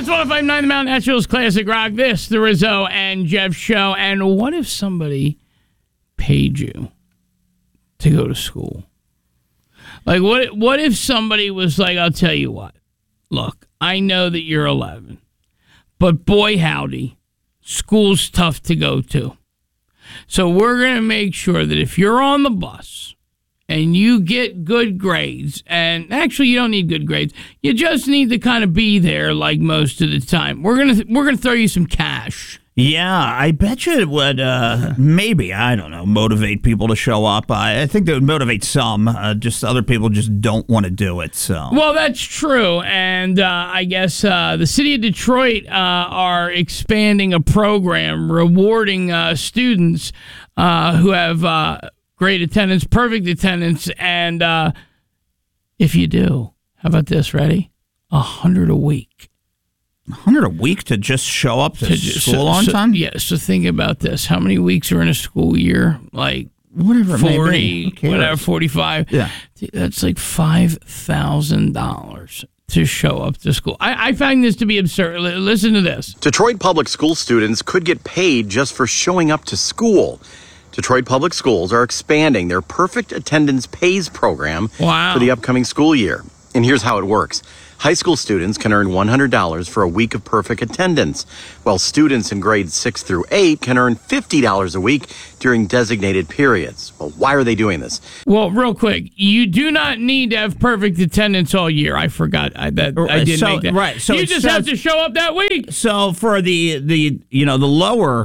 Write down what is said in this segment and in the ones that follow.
105.9 The Mountain Naturals Classic Rock. This, the Rizzo and Jeff Show. And what if somebody paid you to go to school? Like, what if somebody was like, I'll tell you what. Look, I know that you're 11, but boy, howdy, school's tough to go to. So we're going to make sure that if you're on the bus and you get good grades, and actually you don't need good grades, you just need to kind of be there like most of the time. We're gonna throw you some cash. Yeah, I bet you it would maybe, I don't know, motivate people to show up. I think that would motivate some. Just other people just don't want to do it. So. Well, that's true. And I guess the city of Detroit are expanding a program rewarding students who have great attendance, perfect attendance. And if you do, how about this? Ready? $100 a week. $100 a week to just show up to school on time? Yeah, so think about this. How many weeks are in a school year? Like whatever 40, whatever, 45. Yeah. That's like $5,000 to show up to school. I find this to be absurd. Listen to this. Detroit public school students could get paid just for showing up to school. Detroit Public Schools are expanding their Perfect Attendance Pays program for the upcoming school year. And here's how it works. High school students can earn $100 for a week of perfect attendance, while students in grades 6 through 8 can earn $50 a week during designated periods. Well, why are they doing this? Well, real quick, you do not need to have perfect attendance all year. I forgot I didn't make that. Right. So you just have to show up that week. So for the lower,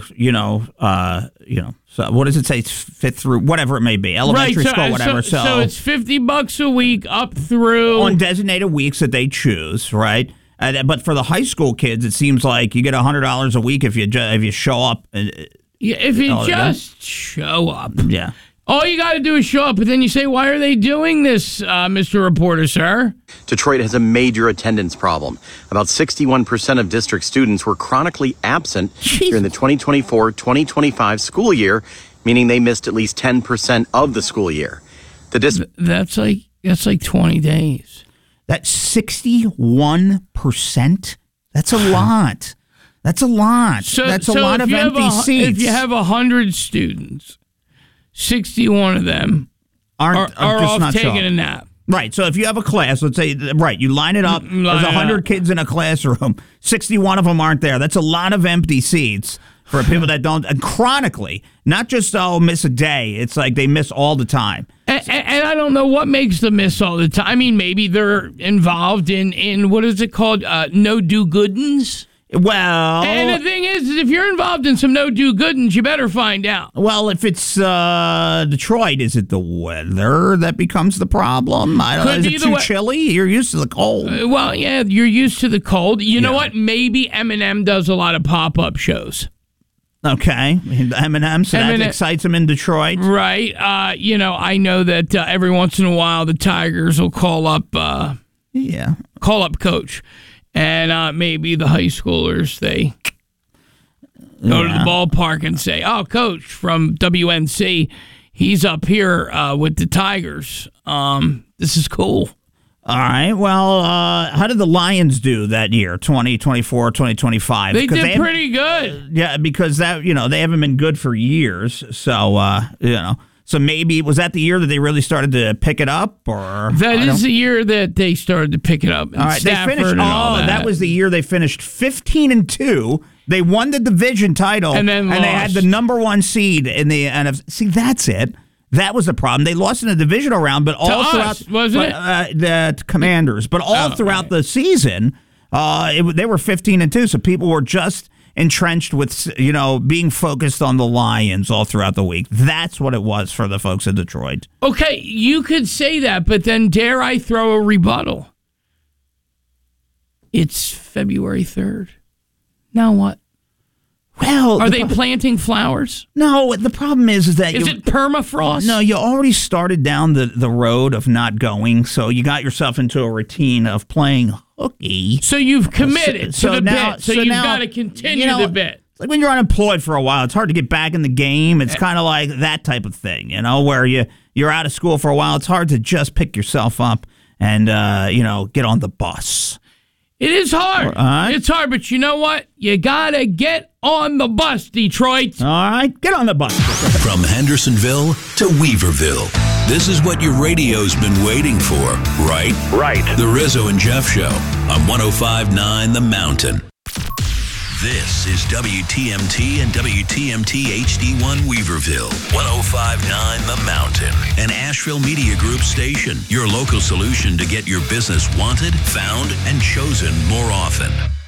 so what does it say? It's 5th through whatever it may be, elementary school, whatever. So it's $50 a week up through on designated weeks that they choose, right? But for the high school kids, it seems like you get $100 a week if you show up. If you just show up. Yeah. All you got to do is show up, but then you say, why are they doing this, Mr. Reporter, sir? Detroit has a major attendance problem. About 61% of district students were chronically absent during the 2024-2025 school year, meaning they missed at least 10% of the school year. That's like 20 days. That's 61%? That's a lot. That's a lot. That's a lot of empty seats. If you have 100 students, 61 of them are off not taking a nap. Right. So if you have a class, let's say, right, you line it up. There's 100 kids in a classroom. 61 of them aren't there. That's a lot of empty seats for people that don't. And chronically, not just, miss a day. It's like they miss all the time. And I don't know what makes them miss all the time. I mean, maybe they're involved in what is it called? No do-goodens? Well, and the thing is if you're involved in some no-do-goodens, you better find out. Well, if it's Detroit, is it the weather that becomes the problem? I don't know. Is it too chilly? You're used to the cold. Well, yeah, you're used to the cold. You know what? Maybe Eminem does a lot of pop-up shows. Okay, Eminem, so that excites him in Detroit. Right. I know that every once in a while the Tigers will call up Coach. And maybe the high schoolers, they go to the ballpark and say, oh, Coach from WNC, he's up here with the Tigers. This is cool. All right. Well, how did the Lions do that year, 2024, 2025? They did pretty good. Yeah, because they haven't been good for years. So, So maybe, was that the year that they really started to pick it up? Or that is the year that they started to pick it up. All right, they finished. That was the year they finished 15-2. They won the division title, and they had the number 1 seed in the NFC. See, that's it. That was the problem. They lost in the divisional round, but all throughout the Commanders. But all throughout the season, they were 15-2. So people were just entrenched with, being focused on the Lions all throughout the week. That's what it was for the folks in Detroit. Okay, you could say that, but then dare I throw a rebuttal? It's February 3rd. Now what? Well, are they planting flowers? No, the problem is that... Is it permafrost? No, you already started down the road of not going, so you got yourself into a routine of playing hooky. So you've committed to the bit, so you've got to continue the bit. It's like when you're unemployed for a while, it's hard to get back in the game. It's kind of like that type of thing, where you're out of school for a while. It's hard to just pick yourself up and, get on the bus. It is hard. It's hard, but you know what? You got to get on the bus, Detroit. All right, get on the bus. From Hendersonville to Weaverville, this is what your radio's been waiting for, right? Right. The Rizzo and Jeff Show on 105.9 The Mountain. This is WTMT and WTMT HD1 Weaverville, 105.9 The Mountain, an Asheville Media Group station, your local solution to get your business wanted, found, and chosen more often.